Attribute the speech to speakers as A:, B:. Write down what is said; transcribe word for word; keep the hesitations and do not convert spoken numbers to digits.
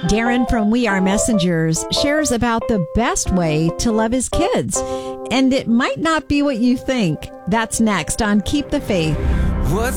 A: Darren from We Are Messengers shares about the best way to love his kids. And it might not be what you think. That's next on Keep the Faith.
B: What's